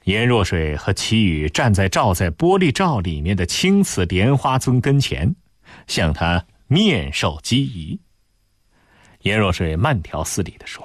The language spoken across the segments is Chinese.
颜若水和齐宇站在照在玻璃罩里面的青瓷莲花尊跟前，向他面授机宜。颜若水慢条斯理地说：“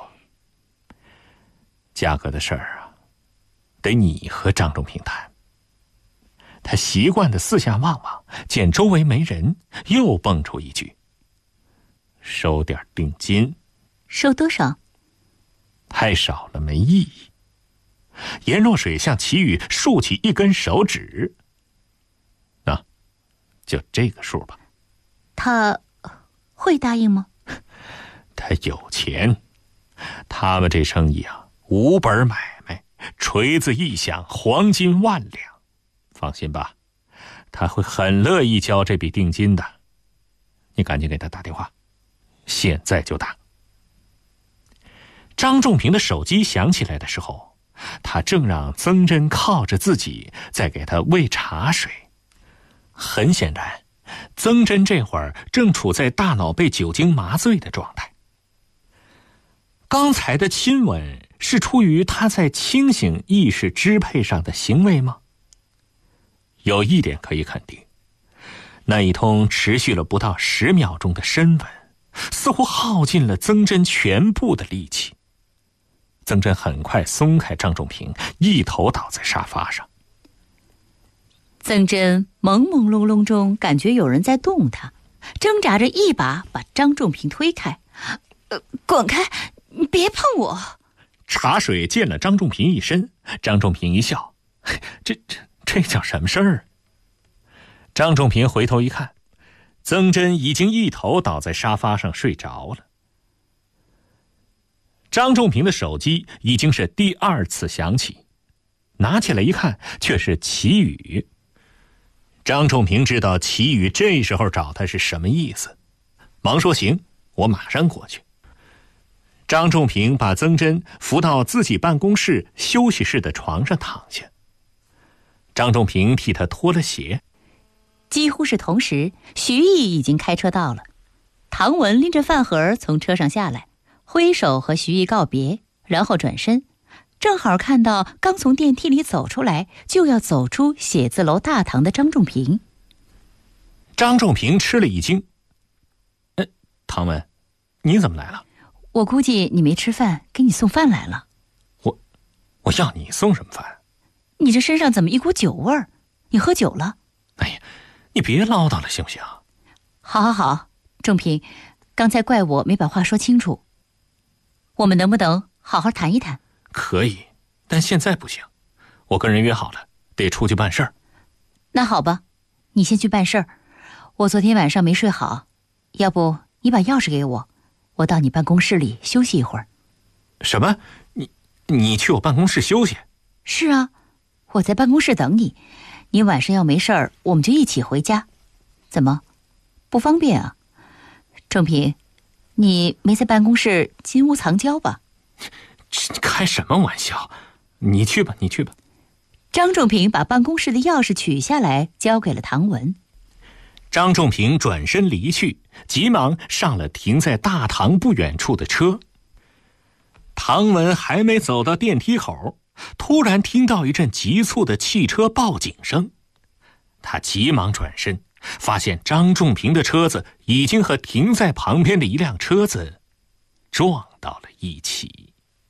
价格的事儿啊，得你和张仲平谈。”他习惯地四下望望，见周围没人，又蹦出一句：“收点定金。”“ 收多少？”“ 太少了没意义。”颜若水向齐宇竖起一根手指：“那，就这个数吧。”“ 他会答应吗？”“ 他有钱，他们这生意啊，无本买卖，锤子一响，黄金万两。放心吧，他会很乐意交这笔定金的。你赶紧给他打电话，现在就打。”张仲平的手机响起来的时候，他正让曾真靠着自己在给他喂茶水。很显然，曾真这会儿正处在大脑被酒精麻醉的状态。刚才的亲吻是出于他在清醒意识支配上的行为吗？有一点可以肯定，那一通持续了不到10秒钟的深吻，似乎耗尽了曾真全部的力气。曾真很快松开张仲平，一头倒在沙发上。 曾真朦朦胧胧中感觉有人在动他，挣扎着一把把张仲平推开。滚开，你别碰我！ 茶水溅了张仲平一身，张仲平一笑：“这叫什么事儿？”张仲平回头一看，曾真已经一头倒在沙发上睡着了。张仲平的手机已经是第2次响起，拿起来一看，却是齐宇。张仲平知道齐宇这时候找他是什么意思，忙说：“行，我马上过去。”张仲平把曾真扶到自己办公室休息室的床上躺下。张仲平替他脱了鞋。 几乎是同时，徐毅已经开车到了。唐文拎着饭盒从车上下来，挥手和徐毅告别，然后转身，正好看到刚从电梯里走出来，就要走出写字楼大堂的张仲平。 张仲平吃了一惊：“唐文，你怎么来了？”“ 我估计你没吃饭，给你送饭来了。”“ 我要你送什么饭？”“ 你这身上怎么一股酒味儿？你喝酒了？”“ 哎呀，你别唠叨了行不行？”“ 好，仲平，刚才怪我没把话说清楚，我们能不能好好谈一谈？”“ 可以，但现在不行，我跟人约好了，得出去办事儿。”“ 那好吧，你先去办事儿。我昨天晚上没睡好，要不你把钥匙给我，我到你办公室里休息一会儿。”“ 什么？你去我办公室休息？”“ 是啊，我在办公室等你。你晚上要没事儿，我们就一起回家。怎么，不方便啊？仲平，你没在办公室金屋藏娇吧？”“ 开什么玩笑？你去吧。” 张仲平把办公室的钥匙取下来，交给了唐文。 张仲平转身离去，急忙上了停在大堂不远处的车。唐文还没走到电梯口，突然听到一阵急促的汽车报警声。他急忙转身，发现张仲平的车子已经和停在旁边的一辆车子撞到了一起。